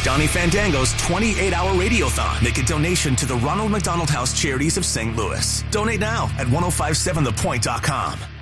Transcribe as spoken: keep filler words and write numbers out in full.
Donnie Fandango's twenty-eight hour radiothon. Make a donation to the Ronald McDonald House Charities of Saint Louis. Donate now at ten fifty-seven the point dot com.